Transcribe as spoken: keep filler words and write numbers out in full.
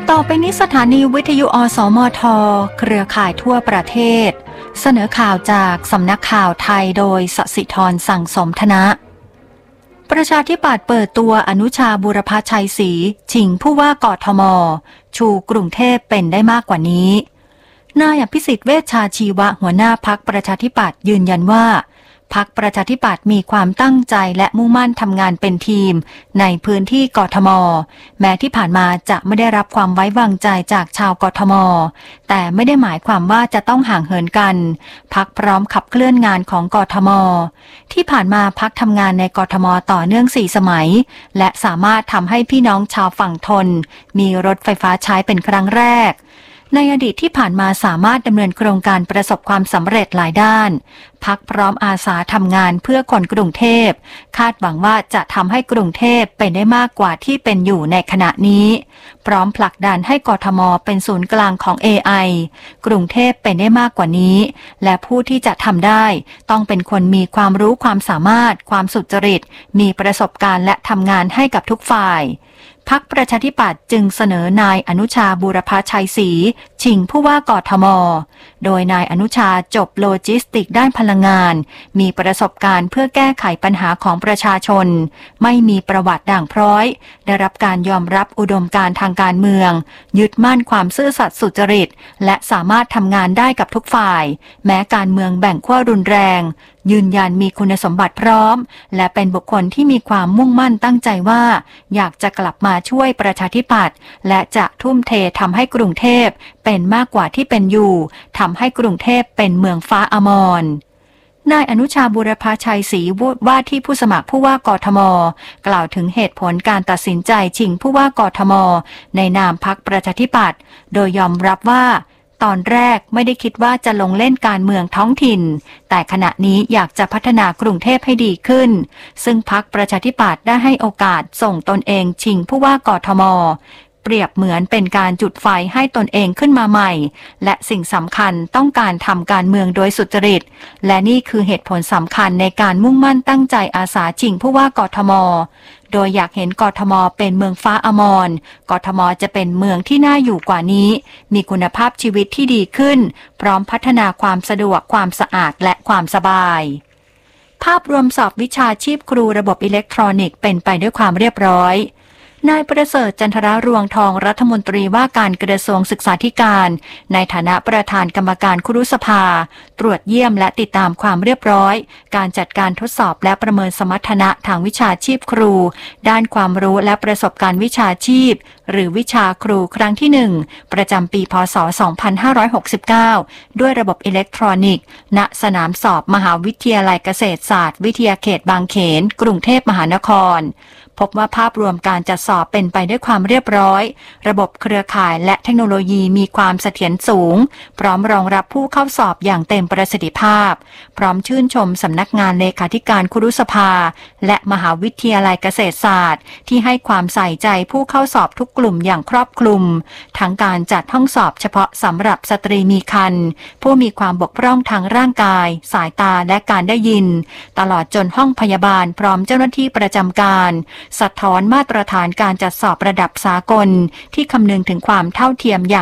ต่อไปนี้สถานีวิทยุอสมทเครือข่ายทั่วประเทศเสนอข่าวจากสำนักข่าวไทยโดยสศิธรสั่งสมธนะประชาธิปัตย์เปิดตัวอนุชาบูรพชัยศรีชิงผู้ว่ากทม.ชูกรุงเทพเป็นได้มากกว่านี้นายอภิสิทธิ์เวชชาชีวะหัวหน้าพรรคประชาธิปัตย์ยืนยันว่าพรรคประชาธิปัตย์มีความตั้งใจและมุ่งมั่นทำงานเป็นทีมในพื้นที่กทม.แม้ที่ผ่านมาจะไม่ได้รับความไว้วางใจจากชาวกทม.แต่ไม่ได้หมายความว่าจะต้องห่างเหินกันพรรคพร้อมขับเคลื่อนงานของกทม.ที่ผ่านมาพรรคทำงานในกทม.ต่อเนื่องสี่สมัยและสามารถทำให้พี่น้องชาวฝั่งทนมีรถไฟฟ้าใช้เป็นครั้งแรกในอดีตที่ผ่านมาสามารถดำเนินโครงการประสบความสำเร็จหลายด้านพรรคพร้อมอาสาทำงานเพื่อคนกรุงเทพคาดหวังว่าจะทำให้กรุงเทพเป็นได้มากกว่าที่เป็นอยู่ในขณะนี้พร้อมผลักดันให้กทม.เป็นศูนย์กลางของ เอ ไอ กรุงเทพเป็นได้มากกว่านี้และผู้ที่จะทำได้ต้องเป็นคนมีความรู้ความสามารถความสุจริตมีประสบการณ์และทำงานให้กับทุกฝ่ายพรรคประชาธิปัตย์จึงเสนอนายอนุชาบูรพชัยศรีชิงผู้ว่ากทม.โดยนายอนุชาจบโลจิสติกด้านพลังงานมีประสบการณ์เพื่อแก้ไขปัญหาของประชาชนไม่มีประวัติด่างพร้อยได้รับการยอมรับอุดมการณ์ทางการเมืองยึดมั่นความซื่อสัตย์สุจริตและสามารถทำงานได้กับทุกฝ่ายแม้การเมืองแบ่งขั้วรุนแรงยืนยันมีคุณสมบัติพร้อมและเป็นบุคคลที่มีความมุ่งมั่นตั้งใจว่าอยากจะกลับมาช่วยประชาธิปัตย์และจะทุ่มเททำให้กรุงเทพเป็นมากกว่าที่เป็นอยู่ทำให้กรุงเทพเป็นเมืองฟ้าอมรนายอนุชาบูรพชัยศรีว่าที่ผู้สมัครผู้ว่ากทม.กล่าวถึงเหตุผลการตัดสินใจชิงผู้ว่ากทม.ในนามพรรคประชาธิปัตย์โดยยอมรับว่าตอนแรกไม่ได้คิดว่าจะลงเล่นการเมืองท้องถิ่นแต่ขณะนี้อยากจะพัฒนากรุงเทพให้ดีขึ้นซึ่งพรรคประชาธิปัตย์ได้ให้โอกาสส่งตนเองชิงผู้ว่ากทม.เปรียบเหมือนเป็นการจุดไฟให้ตนเองขึ้นมาใหม่และสิ่งสำคัญต้องการทำการเมืองโดยสุจริตและนี่คือเหตุผลสำคัญในการมุ่งมั่นตั้งใจอาสาชิงผู้ว่ากทม.โดยอยากเห็นกทม.เป็นเมืองฟ้าอมรกทม.จะเป็นเมืองที่น่าอยู่กว่านี้มีคุณภาพชีวิตที่ดีขึ้นพร้อมพัฒนาความสะดวกความสะอาดและความสบายภาพรวมสอบวิชาชีพครูระบบอิเล็กทรอนิกส์เป็นไปด้วยความเรียบร้อยนายประเสริฐจันทรรวงทองรัฐมนตรีว่าการกระทรวงศึกษาธิการในฐานะประธานกรรมการครุสภาตรวจเยี่ยมและติดตามความเรียบร้อยการจัดการทดสอบและประเมินสมรรถนะทางวิชาชีพครูด้านความรู้และประสบการณ์วิชาชีพหรือวิชาครูครั้งที่หนึ่งประจำปีพ.ศ. สองพันห้าร้อยหกสิบเก้าด้วยระบบอิเล็กทรอนิกส์ณสนามสอบมหาวิทยาลัยเกษตรศาสตร์วิทยาเขตบางเขนกรุงเทพมหานครพบว่าภาพรวมการจัดสอบเป็นไปด้วยความเรียบร้อยระบบเครือข่ายและเทคโนโลยีมีความเสถียรสูงพร้อมรองรับผู้เข้าสอบอย่างเต็มประสิทธิภาพพร้อมชื่นชมสำนักงานเลขาธิการครุสภาและมหาวิทยาลัยเกษตรศาสตร์ที่ให้ความใส่ใจผู้เข้าสอบทุกกลุ่มอย่างครอบคลุมทั้งการจัดห้องสอบเฉพาะสำหรับสตรีมีครรภ์ผู้มีความบกพร่องทางร่างกายสายตาและการได้ยินตลอดจนห้องพยาบาลพร้อมเจ้าหน้าที่ประจำการสะท้อนมาตรฐานการจัดสอบระดับสากลที่คำนึงถึงความเท่าเทียมอย่าง